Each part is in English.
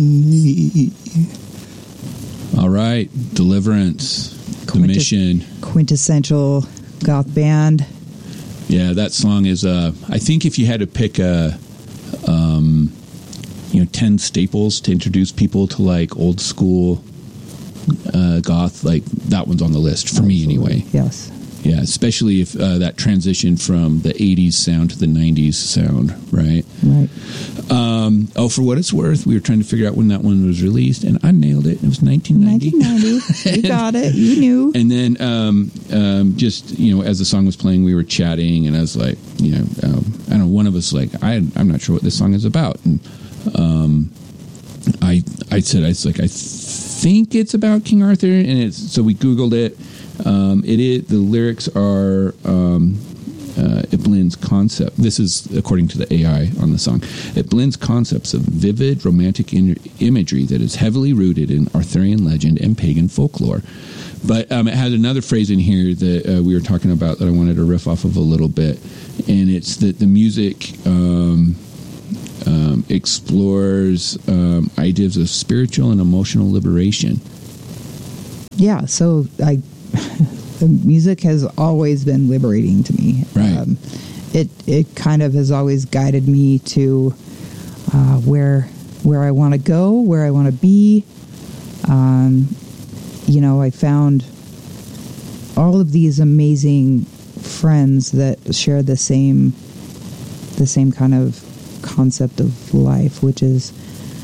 All right, Deliverance, The Mission. Quintessential goth band. Yeah, that song is, I think if you had to pick 10 staples to introduce people to like old school goth, like that one's on the list for me anyway. Yes. Yeah, especially if that transition from the 80s sound to the 90s sound, right? Right. For what it's worth, we were trying to figure out when that one was released, and I nailed it. It was 1990. 1990. You got it. You knew. And then just, as the song was playing, we were chatting, and I was like, I don't know, one of us like, I'm not sure what this song is about. And I said, I think it's about King Arthur, and so we Googled it. The lyrics are, it blends concept. This is according to the AI on the song. It blends concepts of vivid romantic imagery that is heavily rooted in Arthurian legend and pagan folklore. But it has another phrase in here that we were talking about that I wanted to riff off of a little bit, and it's that the music explores ideas of spiritual and emotional liberation. Yeah, so the music has always been liberating to me. Right. It kind of has always guided me to where I want to go, where I want to be. I found all of these amazing friends that share the same kind of concept of life, which is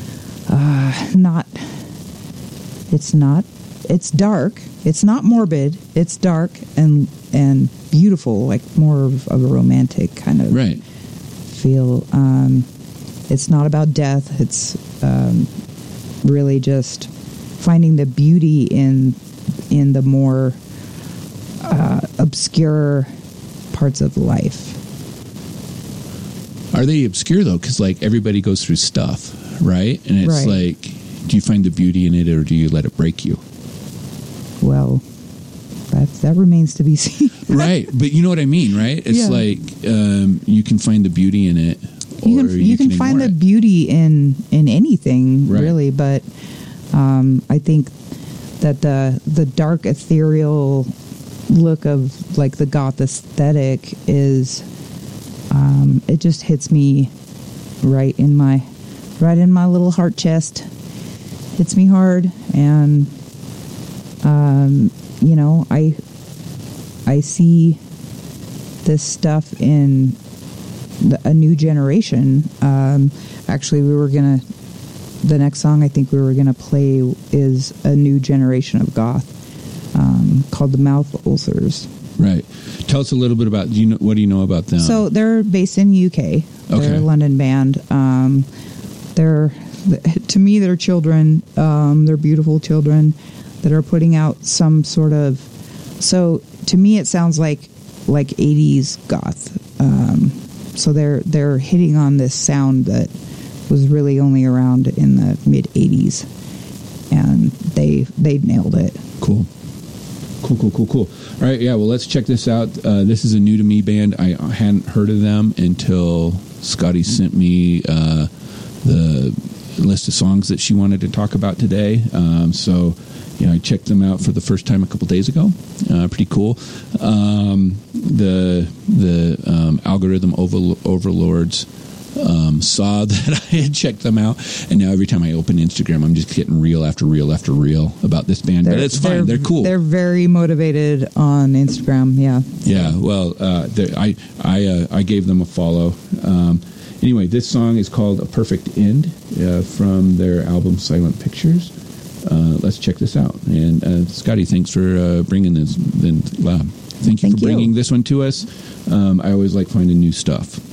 it's dark. It's not morbid. It's dark and beautiful, like more of a romantic kind of feel. It's not about death. It's really just finding the beauty in the more obscure parts of life. Are they obscure though? Because like everybody goes through stuff, right? And it's like, do you find the beauty in it, or do you let it break you? Well, that remains to be seen. Right, but you know what I mean, right? It's like you can find the beauty in it, or you can find the beauty in anything, really. But I think that the dark ethereal look of like the goth aesthetic is it just hits me right in my little heart chest. Hits me hard, and I see this stuff in a new generation. Actually, the next song I think we were gonna play is a new generation of goth called the Mouth Ulcers. Right. Tell us a little bit about. What do you know about them? So they're based in UK. They're a London band. They're children. They're beautiful children that are putting out some sort of. So to me, it sounds like 80s goth. So they're hitting on this sound that was really only around in the mid 80s, and they nailed it. Cool. All right, yeah. Well, let's check this out. This is a new to me band. I hadn't heard of them until Scotty sent me the list of songs that she wanted to talk about today. So I checked them out for the first time a couple days ago. Pretty cool. The algorithm overlords saw that I had checked them out, and now every time I open Instagram, I'm just getting reel after reel after reel about this band. But it's fine. They're cool. They're very motivated on Instagram. Yeah. Yeah. Well, I gave them a follow. Anyway, this song is called "A Perfect End" from their album Silent Pictures. Let's check this out. And Scotty, thanks for bringing this. Thank you for bringing this one to us. I always like finding new stuff.